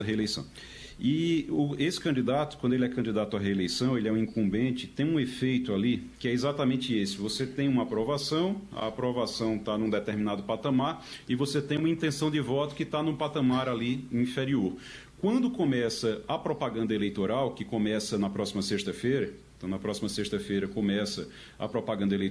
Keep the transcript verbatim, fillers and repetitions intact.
reeleição. E o, esse candidato, quando ele é candidato à reeleição, ele é um incumbente, tem um efeito ali que é exatamente esse. Você tem uma aprovação, a aprovação está num determinado patamar e você tem uma intenção de voto que está num patamar ali inferior. Quando começa a propaganda eleitoral, que começa na próxima sexta-feira, então na próxima sexta-feira começa a propaganda eleitoral,